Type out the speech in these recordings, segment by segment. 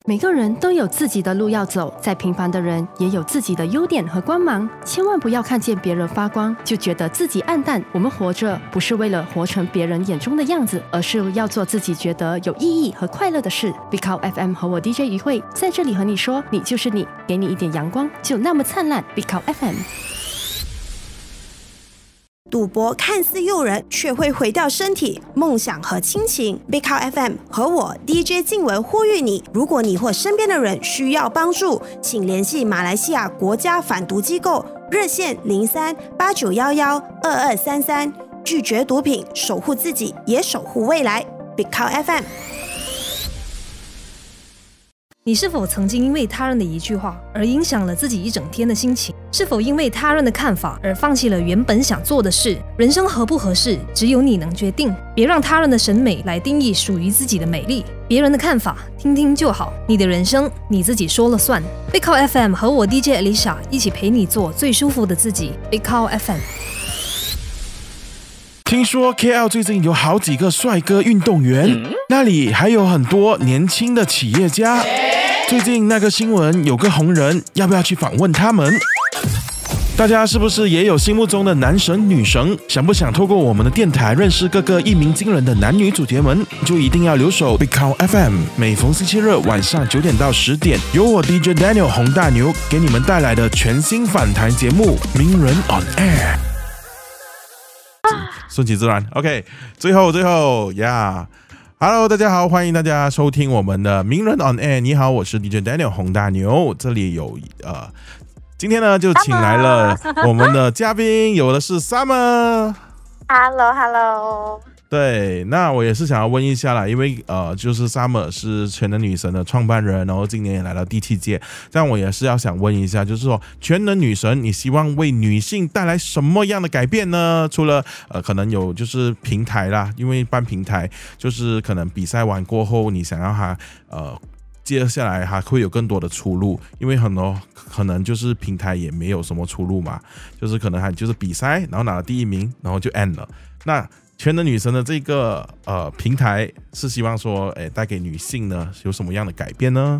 每个人都有自己的路要走，再平凡的人也有自己的优点和光芒。千万不要看见别人发光，就觉得自己暗淡。我们活着不是为了活成别人眼中的样子，而是要做自己觉得有意义和快乐的事。Big Cow FM 和我 DJ 于慧在这里和你说，你就是你，给你一点阳光，就那么灿烂。Big Cow FM。 赌博看似诱人，却会毁掉身体、梦想和亲情。Big Cow FM 和我 DJ 静文呼吁你：如果你或身边的人需要帮助，请联系马来西亚国家反毒机构热线03-8911-2233，拒绝毒品，守护自己，也守护未来。Big Cow FM。 你是否曾经因为他人的一句话而影响了自己一整天的心情？是否因为他人的看法而放弃了原本想做的事？人生合不合适，只有你能决定。别让他人的审美来定义属于自己的美丽。别人的看法听听就好，你的人生你自己说了算。Big Cow FM 和我 DJ Alicia 一起陪你做最舒服的自己。Big Cow FM。 听说 KL 最近有好几个帅哥运动员，那里还有很多年轻的企业家。最近那个新闻有个红人，要不要去访问他们？大家是不是也有心目中的男神女神？想不想透过我们的电台认识各个一鸣惊人的男女主角们？就一定要留守 Big Cow FM， 每逢星期日晚上9点到10点，由我 DJ Daniel 洪大牛给你们带来的全新访谈节目《名人 on Air》。顺其自然 ，OK。最后呀。Hello， 大家好，欢迎大家收听我们的名人 on air。你好，我是 DJ Daniel 洪大牛。这里有今天呢就请来了我们的嘉宾，有的是 Summer。Hello。 对，那我也是想要问一下啦，因为就是 Summer 是全能女神的创办人，然后今年也来到第7届，这样我也是要想问一下，就是说全能女神，你希望为女性带来什么样的改变呢？除了可能有就是平台啦，因为办平台就是可能比赛完过后，你想要她接下来还会有更多的出路，因为很多可能就是平台也没有什么出路嘛，就是可能还就是比赛，然后拿了第1名，然后就 end 了。那全能女神的这个平台是希望说，带给女性呢有什么样的改变呢？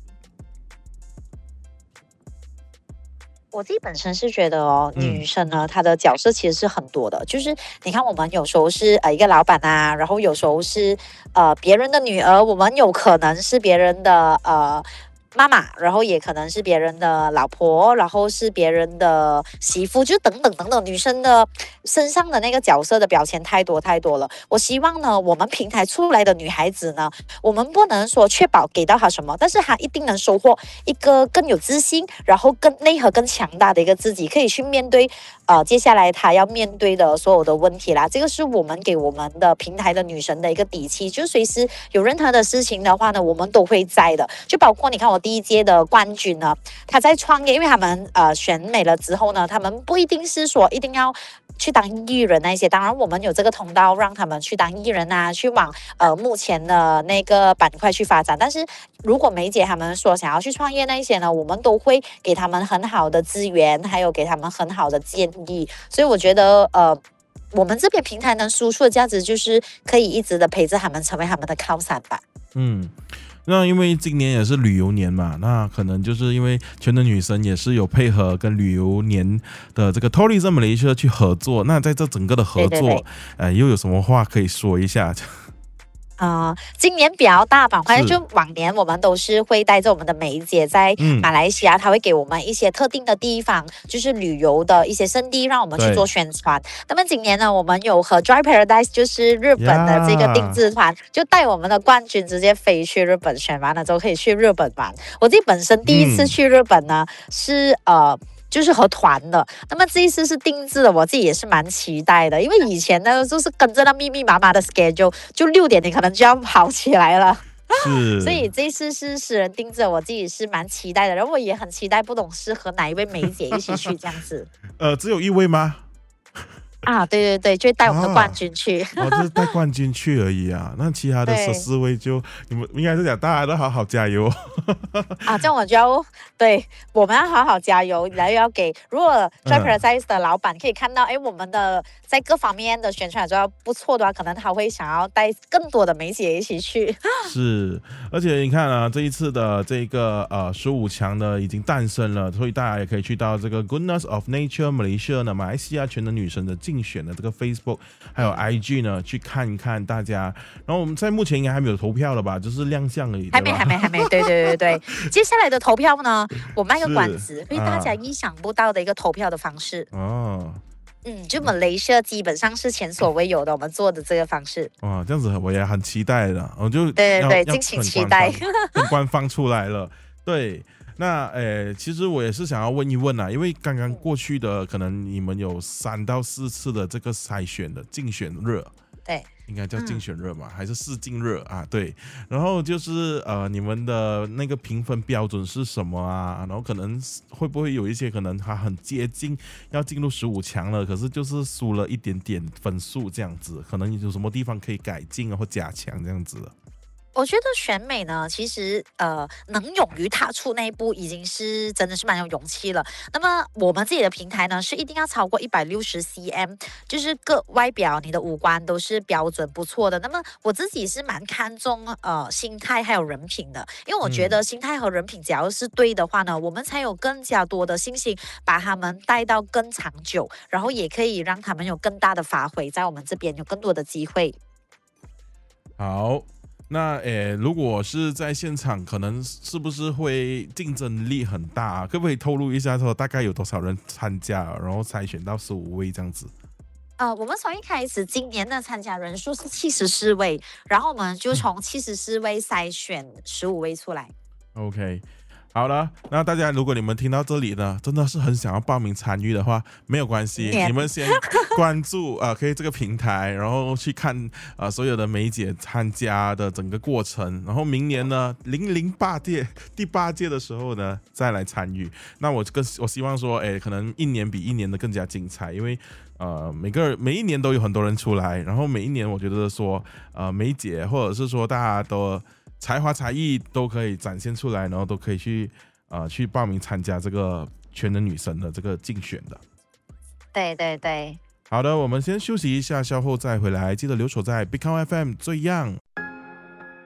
我自己本身是觉得女生呢，她的角色其实是很多的，就是你看我们有时候是一个老板啊，然后有时候是别人的女儿，我们有可能是别人的妈妈，然后也可能是别人的老婆，然后是别人的媳妇，就等等，女生的身上的那个角色的表现太多了。我希望呢，我们平台出来的女孩子呢，我们不能说确保给到她什么，但是她一定能收获一个更有自信，然后更内核更强大的一个自己，可以去面对接下来她要面对的所有的问题啦。这个是我们给我们的平台的女神的一个底气，就随时有任何的事情的话呢，我们都会在的。就包括你看我第1届的冠军呢，他在创业，因为他们选美了之后呢，他们不一定是说一定要去当艺人那些，当然我们有这个通道让他们去当艺人啊，去往目前的那个板块去发展。但是如果梅姐他们说想要去创业那些呢，我们都会给他们很好的资源，还有给他们很好的建议。所以我觉得我们这边平台能输出的价值就是可以一直的陪着他们，成为他们的靠山吧。 那因为今年也是旅游年嘛，那可能就是因为全能女神也是有配合跟旅游年的这个 Tourism Malaysia 去合作，那在这整个的合作，又有什么话可以说一下？ 今年比较大板块，就往年我们都是会带着我们的梅姐在马来西亚，她会给我们一些特定的地方，就是旅游的一些胜地，让我们去做宣传。那么今年呢，我们有和 Joy Paradise， 就是日本的这个定制团，就带我们的冠军直接飞去日本，选完了之后可以去日本玩。我自己本身第一次去日本呢，是就是和团的，那么这一次是定制的，我自己也是蛮期待的，因为以前呢就是跟着那密密麻麻的 schedule， 就6点你可能就要跑起来了，所以这一次是私人定制，我自己是蛮期待的，然后我也很期待，不懂是和哪一位梅姐一起去这样子。 只有一位吗？ 啊，对对对，就带我们的冠军去。 哦，就是带冠军去而已啊。那其他的对 14位就你们应该是讲大家都好好加油。 啊，这样我就要对我们要好好加油，然后要给如果 Joy Paradise 的老板可以看到，哎，我们的在各方面的宣传做得不错的话，可能他会想要带更多的美姐一起去。 是，而且你看啊，这一次的这个15强呢已经诞生了，所以大家也可以去到这个 Goodness of Nature Malaysia 呢马来西亚全能女神的竞选的这个 Facebook 还有 IG 呢去看一看大家。然后我们在目前应该还没有投票了吧，就是亮相而已。 还没，对对对对。接下来的投票呢，我卖个关子，会大家意想不到的一个投票的方式。 哦。 就Malaysia基本上是前所未有的，我们做的这个方式。 哇，这样子我也很期待的，我就对对对，敬请期待， 很官方出来了。对，那其实我也是想要问一问啊，因为刚刚过去的可能你们有3到4次的这个筛选的竞选热。 对， 应该叫竞选热嘛，还是试镜热啊？对，然后就是你们的那个评分标准是什么啊？然后可能会不会有一些可能他很接近要进入15强了，可是就是输了一点点分数这样子，可能有什么地方可以改进啊或加强这样子的？ 我觉得选美呢，其实能勇于踏出那一步，已经是真的是蛮有勇气了。那么我们自己的平台呢，是一定要超过160cm，就是各外表你的五官都是标准不错的。那么我自己是蛮看重心态还有人品的，因为我觉得心态和人品只要是对的话呢，我们才有更加多的信心把他们带到更长久，然后也可以让他们有更大的发挥，在我们这边有更多的机会。 好。那如果是在现场，可能是不是会竞争力很大啊？可不可以透露一下说大概有多少人参加，然后筛选到15位这样子？ 我们从一开始今年的参加人数是74位，然后我们就从74位筛选15位出来。 OK。好了，那大家如果你们听到这里呢，真的是很想要报名参与的话，没有关系，你们先关注可以这个平台，然后去看所有的梅姐参加的整个过程，然后明年呢008届第8届的时候呢再来参与。那我希望说，可能一年比一年的更加精彩，因为每一年都有很多人出来，然后每一年我觉得说梅姐或者是说大家都才华才艺都可以展现出来，然后都可以去报名参加这个全能女神的这个竞选的。 对对对。 好的，我们先休息一下，稍后再回来，记得留守在 Big Count FM 最样。